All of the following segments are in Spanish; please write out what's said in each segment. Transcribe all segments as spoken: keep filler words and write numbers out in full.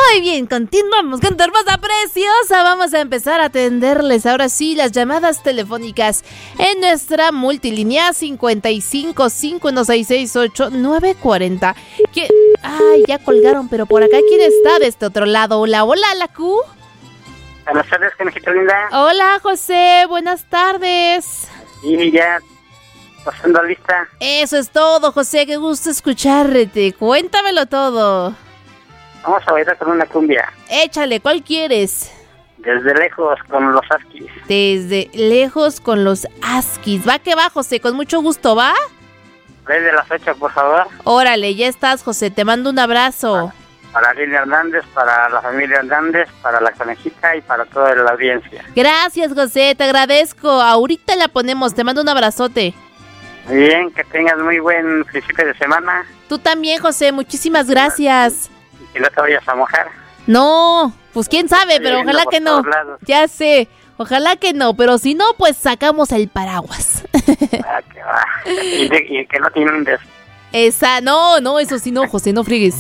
Muy bien, continuamos con tu hermosa preciosa. Vamos a empezar a atenderles ahora sí las llamadas telefónicas en nuestra multilínea cincuenta y cinco, cinco uno seis seis ocho, nueve cuatro cero. ¿Quién? Ay, ya colgaron, pero por acá, ¿quién está de este otro lado? Hola, hola, la Q. Buenas tardes, conejito linda. Hola, José, buenas tardes. Y ya pasando lista. Eso es todo, José, qué gusto escucharte. Cuéntamelo todo. Vamos a bailar con una cumbia. Échale, ¿cuál quieres? Desde lejos con los Askis. Desde lejos con los Askis. Va que va, José, con mucho gusto, ¿va? Desde las ocho, por favor. Órale, ya estás, José, te mando un abrazo. Para Lili Hernández, para la familia Hernández, para la conejita y para toda la audiencia. Gracias, José, te agradezco. Ahorita la ponemos, te mando un abrazote. Muy bien, que tengas muy buen principio de semana. Tú también, José, muchísimas gracias. Y que no te vayas a mojar. No, pues quién sabe, pero ojalá que no. Ya sé, ojalá que no, pero si no, pues sacamos el paraguas. Ah, que va. Y, de, y que no te inundes. Esa, no, no, eso sí no, José, no friegues.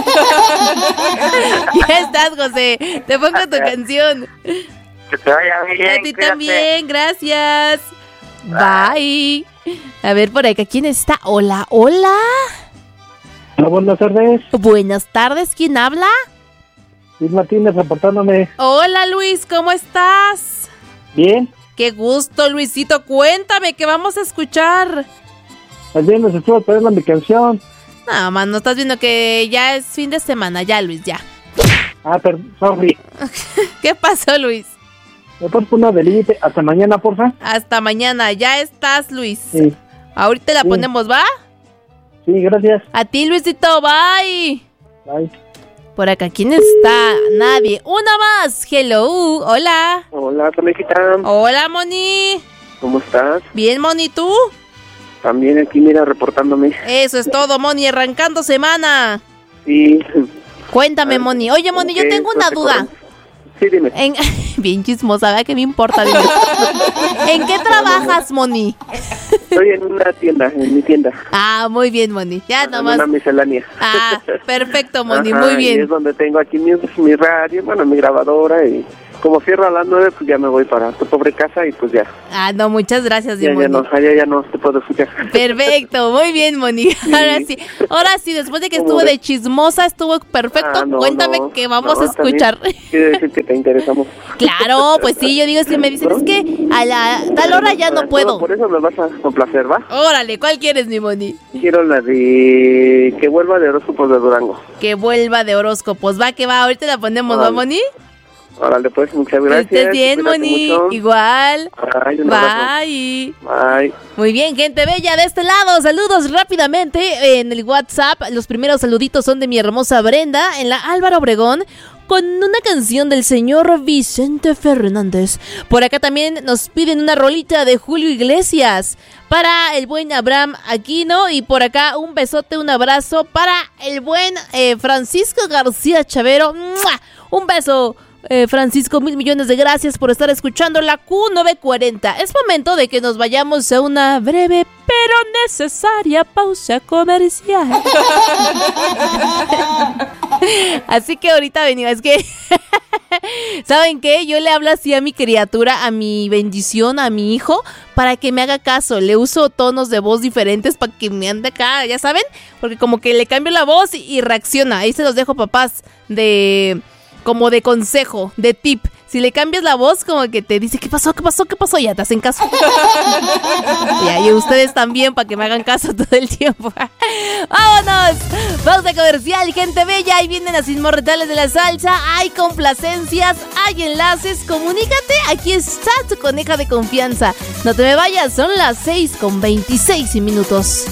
Ya estás, José, te pongo tu canción. Que te vaya bien. A ti también, gracias. Bye. A ver, por acá, ¿quién está? Hola, hola. Hola, buenas tardes. Buenas tardes, ¿quién habla? Luis Martínez, reportándome. Hola, Luis, ¿cómo estás? Bien. Qué gusto, Luisito, cuéntame, ¿qué vamos a escuchar? El viernes estuve esperando mi canción. No, man, no estás viendo que ya es fin de semana, ya, Luis, ya. Ah, perdón, sorry. ¿Qué pasó, Luis? ¿Me puedes poner una de límite hasta mañana, porfa? Hasta mañana, ya estás, Luis. Sí. Ahorita la Sí. ponemos, ¿va? Sí, gracias. A ti, Luisito, bye. Bye. Por acá, ¿quién está? Nadie. Una más. Hello, hola. Hola, conejita. Hola, Moni. ¿Cómo estás? Bien, Moni, ¿tú? También aquí, mira, reportándome. Eso es todo, Moni, arrancando semana. Sí. Cuéntame, Moni. Oye, Moni, yo Ok, tengo una pues te duda. corremos. Sí, dime. En... Bien chismosa, ¿verdad? ¿Qué me importa? Dime. ¿En qué trabajas, Moni? Estoy en una tienda, en mi tienda. Ah, muy bien, Moni. Ya En nomás. una miscelánea. Ah, perfecto, Moni, Ajá, muy y bien. es donde tengo aquí mi, mi radio, bueno, mi grabadora, y como cierro a las nueve, pues ya me voy para tu pobre casa y pues ya. Ah, no, muchas gracias, Ya, Moni. ya no, allá ya no te puedo escuchar. Perfecto, muy bien, Moni. Ahora sí, ahora sí, después de que estuvo de chismosa, estuvo perfecto. Ah, no, Cuéntame no, que vamos no, a escuchar. también Quiere decir que te interesamos. Claro, pues sí, yo digo, si me dicen, es que a la tal hora ya no puedo. Por eso me vas a complacer, ¿va? Órale, ¿cuál quieres, mi Moni? Quiero la de que vuelva de horóscopos de Durango. Que vuelva de horóscopos. Va, que va, ahorita la ponemos, ¿va, Moni? Órale, pues, muchas Que gracias. estés bien, Cuídate Moni. mucho. Igual. Bye, un abrazo. Bye. Bye. Muy bien, gente bella de este lado. Saludos rápidamente en el WhatsApp. Los primeros saluditos son de mi hermosa Brenda en la Álvaro Obregón, con una canción del señor Vicente Fernández. Por acá también nos piden una rolita de Julio Iglesias para el buen Abraham Aquino. Y por acá un besote, un abrazo para el buen eh, Francisco García Chavero. ¡Mua! Un beso, eh, Francisco, mil millones de gracias por estar escuchando la Q novecientos cuarenta. Es momento de que nos vayamos a una breve pero necesaria pausa comercial. Así que ahorita venimos. Es que, ¿saben qué? Yo le hablo así a mi criatura, a mi bendición, a mi hijo, para que me haga caso. Le uso tonos de voz diferentes para que me ande acá, ¿ya saben? Porque como que le cambio la voz y, y reacciona. Ahí se los dejo, papás, de... como de consejo, de tip. Si le cambias la voz, como que te dice, ¿qué pasó? ¿Qué pasó? ¿Qué pasó? Ya te hacen caso. Y, y ustedes también, para que me hagan caso todo el tiempo. ¡Vámonos! Vamos a comercial, gente bella. Ahí vienen las inmortales de la salsa. Hay complacencias, hay enlaces. Comunícate. Aquí está tu coneja de confianza. No te me vayas, son las seis con veintiséis minutos.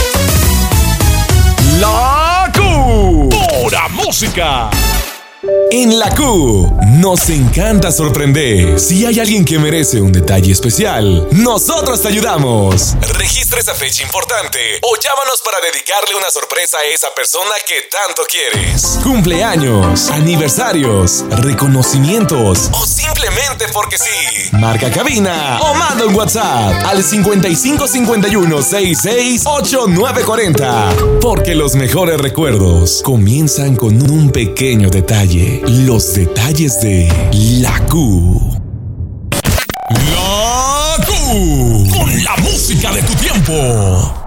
La Q. Pura música. En la Q, nos encanta sorprender. Si hay alguien que merece un detalle especial, nosotros te ayudamos. Registra esa fecha importante o llámanos para dedicarle una sorpresa a esa persona que tanto quieres. Cumpleaños, aniversarios, reconocimientos o simplemente porque sí. Marca cabina o manda un WhatsApp al cincuenta y cinco cincuenta y uno sesenta y seis ochenta y nueve cuarenta. Porque los mejores recuerdos comienzan con un pequeño detalle. Los detalles de la Q. La Q. Con la música de tu tiempo.